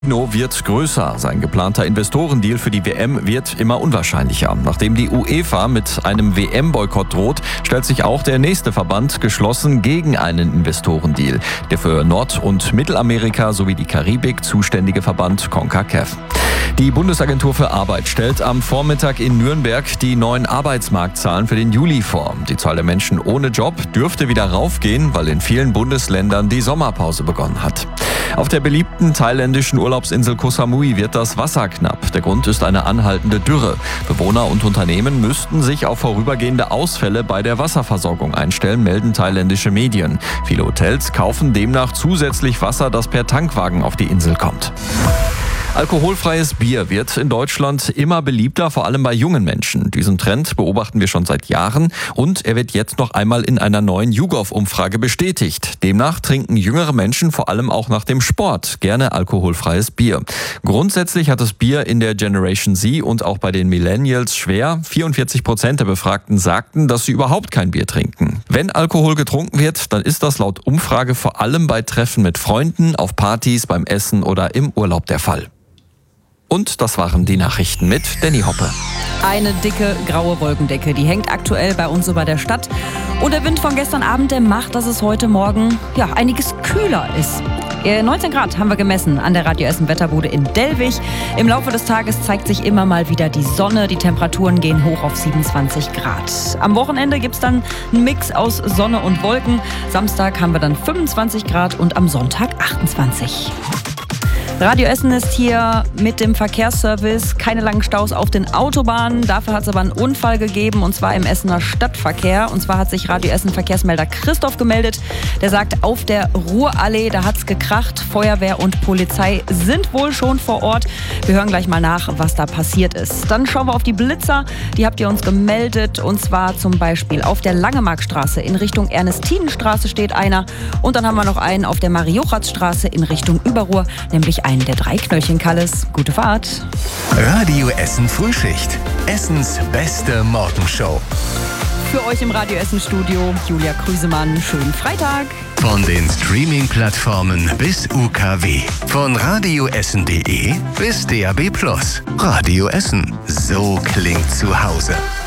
Wird größer. Sein geplanter Investorendeal für die WM wird immer unwahrscheinlicher. Nachdem die UEFA mit einem WM-Boykott droht, stellt sich auch der nächste Verband geschlossen gegen einen Investorendeal. Der für Nord- und Mittelamerika sowie die Karibik zuständige Verband CONCACAF. Die Bundesagentur für Arbeit stellt am Vormittag in Nürnberg die neuen Arbeitsmarktzahlen für den Juli vor. Die Zahl der Menschen ohne Job dürfte wieder raufgehen, weil in vielen Bundesländern die Sommerpause begonnen hat. Auf der beliebten thailändischen Urlaubsinsel Koh Samui wird das Wasser knapp. Der Grund ist eine anhaltende Dürre. Bewohner und Unternehmen müssten sich auf vorübergehende Ausfälle bei der Wasserversorgung einstellen, melden thailändische Medien. Viele Hotels kaufen demnach zusätzlich Wasser, das per Tankwagen auf die Insel kommt. Alkoholfreies Bier wird in Deutschland immer beliebter, vor allem bei jungen Menschen. Diesen Trend beobachten wir schon seit Jahren und er wird jetzt noch einmal in einer neuen YouGov-Umfrage bestätigt. Demnach trinken jüngere Menschen vor allem auch nach dem Sport gerne alkoholfreies Bier. Grundsätzlich hat das Bier in der Generation Z und auch bei den Millennials schwer. 44% der Befragten sagten, dass sie überhaupt kein Bier trinken. Wenn Alkohol getrunken wird, dann ist das laut Umfrage vor allem bei Treffen mit Freunden, auf Partys, beim Essen oder im Urlaub der Fall. Und das waren die Nachrichten mit Danny Hoppe. Eine dicke graue Wolkendecke, die hängt aktuell bei uns über der Stadt. Und der Wind von gestern Abend, der macht, dass es heute Morgen einiges kühler ist. 19 Grad haben wir gemessen an der Radio Essen Wetterbude in Dellwig. Im Laufe des Tages zeigt sich immer mal wieder die Sonne. Die Temperaturen gehen hoch auf 27 Grad. Am Wochenende gibt es dann einen Mix aus Sonne und Wolken. Samstag haben wir dann 25 Grad und am Sonntag 28. Radio Essen ist hier mit dem Verkehrsservice. Keine langen Staus auf den Autobahnen. Dafür hat es aber einen Unfall gegeben, und zwar im Essener Stadtverkehr. Und zwar hat sich Radio Essen Verkehrsmelder Christoph gemeldet. Der sagt, auf der Ruhrallee, da hat es gekracht. Feuerwehr und Polizei sind wohl schon vor Ort. Wir hören gleich mal nach, was da passiert ist. Dann schauen wir auf die Blitzer. Die habt ihr uns gemeldet. Und zwar zum Beispiel auf der Langemarkstraße in Richtung Ernestinenstraße steht einer. Und dann haben wir noch einen auf der Marie-Jochratz-Straße in Richtung Überruhr, nämlich einen der 3 Knöllchen-Kalles. Gute Fahrt. Radio Essen Frühschicht. Essens beste Morgenshow. Für euch im Radio Essen Studio Julia Krüsemann. Schönen Freitag. Von den Streaming-Plattformen bis UKW. Von radioessen.de bis DAB+. Radio Essen. So klingt zu Hause.